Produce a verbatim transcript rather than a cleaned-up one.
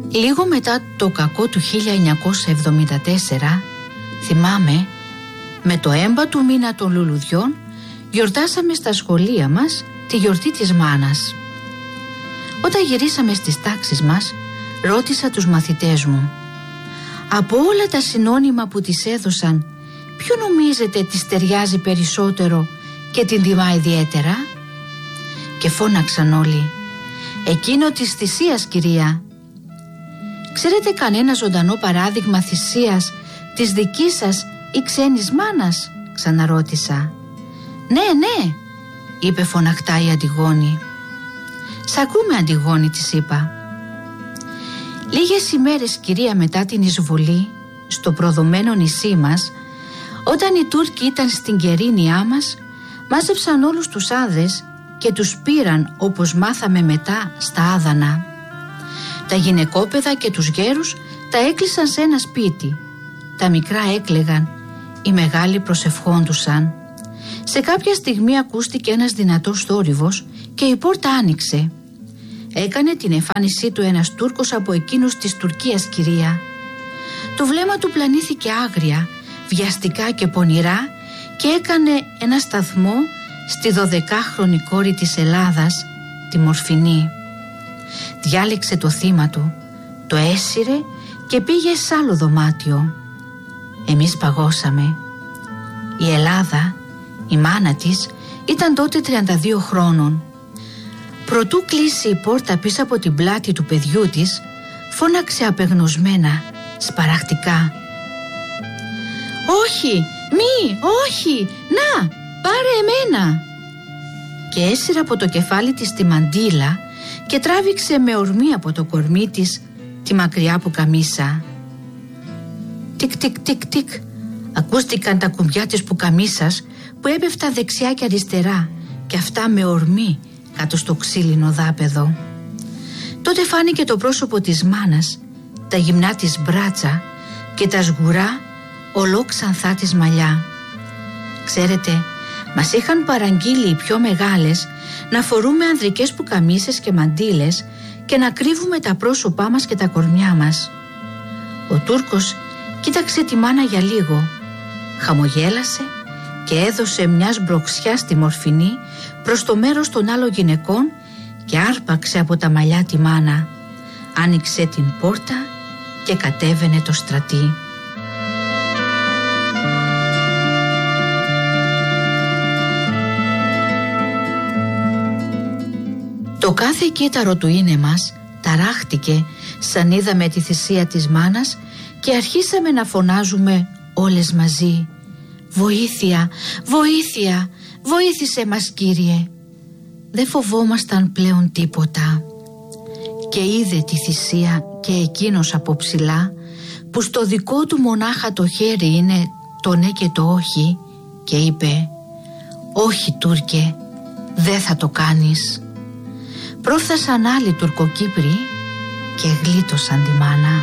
Λίγο μετά το κακό του χίλια εννιακόσια εβδομήντα τέσσερα, θυμάμαι, με το έμπα του μήνα των λουλουδιών γιορτάσαμε στα σχολεία μας τη γιορτή της μάνας. Όταν γυρίσαμε στις τάξεις μας, ρώτησα τους μαθητές μου: από όλα τα συνώνυμα που της έδωσαν, ποιο νομίζετε της ταιριάζει περισσότερο και την τιμά ιδιαίτερα? Και φώναξαν όλοι: εκείνο της θυσίας, κυρία. Ξέρετε κανένα ζωντανό παράδειγμα θυσίας της δικής σας ή ξένης μάνας? Ξαναρώτησα. Ναι, ναι, είπε φωναχτά η Αντιγόνη. Σ' ακούμε, Αντιγόνη, της είπα. Λίγες ημέρες, κυρία, μετά την εισβολή στο προδομένο νησί μας, όταν οι Τούρκοι ήταν στην κερίνια μας, μάζεψαν όλους τους άνδρες και τους πήραν, όπως μάθαμε μετά, στα Άδανα. Τα γυναικόπαιδα και τους γέρους τα έκλεισαν σε ένα σπίτι. Τα μικρά έκλαιγαν, οι μεγάλοι προσευχόντουσαν. Σε κάποια στιγμή ακούστηκε ένας δυνατός θόρυβος και η πόρτα άνοιξε. Έκανε την εμφάνισή του ένας Τούρκος από εκείνους της Τουρκίας, κυρία. Το βλέμμα του πλανήθηκε άγρια, βιαστικά και πονηρά και έκανε ένα σταθμό στη δωδεκάχρονη κόρη της Ελλάδας, τη Μορφινή. Διάλεξε το θύμα του, το έσυρε και πήγε σ' άλλο δωμάτιο. Εμείς παγώσαμε. Η Ελλάδα, η μάνα της, ήταν τότε τριάντα δύο χρόνων. Προτού κλείσει η πόρτα πίσω από την πλάτη του παιδιού της, φώναξε απεγνωσμένα, σπαραχτικά: όχι, μη, όχι, να, πάρε εμένα. Και έσυρε από το κεφάλι της τη μαντίλα και τράβηξε με ορμή από το κορμί της τη μακριά που καμίσα. Τικ τικ τικ τικ ακούστηκαν τα κουμπιά της πουκαμίσας που έπεφταν δεξιά και αριστερά, και αυτά με ορμή κάτω στο ξύλινο δάπεδο. Τότε φάνηκε το πρόσωπο της μάνας, τα γυμνά της μπράτσα και τα σγουρά ολόξανθά της μαλλιά. Ξέρετε, μας είχαν παραγγείλει οι πιο μεγάλες να φορούμε ανδρικές πουκαμίσες και μαντίλες και να κρύβουμε τα πρόσωπά μας και τα κορμιά μας. Ο Τούρκος κοίταξε τη μάνα για λίγο, χαμογέλασε και έδωσε μιας μπροξιά στη Μορφινή προς το μέρος των άλλων γυναικών και άρπαξε από τα μαλλιά τη μάνα. Άνοιξε την πόρτα και κατέβαινε το στρατή. Το κάθε κύτταρο του είναι μας ταράχτηκε σαν είδαμε τη θυσία της μάνας και αρχίσαμε να φωνάζουμε όλες μαζί: βοήθεια, βοήθεια, βοήθησε μας, Κύριε. Δεν φοβόμασταν πλέον τίποτα. Και είδε τη θυσία και εκείνος από ψηλά, που στο δικό του μονάχα το χέρι είναι το ναι και το όχι, και είπε: όχι, Τούρκε, δεν θα το κάνεις. Πρόφθασαν άλλοι Τουρκοκύπροι και γλίτωσαν τη μάνα.